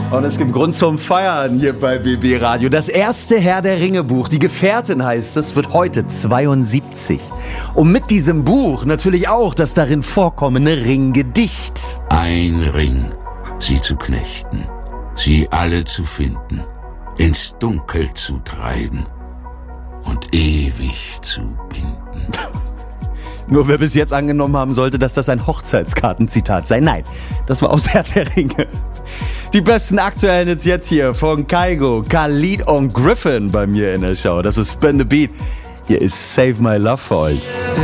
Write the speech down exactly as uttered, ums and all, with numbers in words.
Und es gibt Grund zum Feiern hier bei B B Radio. Das erste Herr der Ringe Buch, Die Gefährtin heißt es, wird heute zweiundsiebzig. Und mit diesem Buch natürlich auch das darin vorkommende Ringgedicht. Ein Ring, sie zu knechten, sie alle zu finden, ins Dunkel zu treiben und ewig zu binden. Nur wer bis jetzt angenommen haben sollte, dass das ein Hochzeitskartenzitat sei. Nein, das war aus Herr der Ringe. Die besten aktuellen Hits jetzt hier von Kygo, Khalid und Griffin bei mir in der Show. Das ist Spin the Beat. Hier ist Save My Love für euch.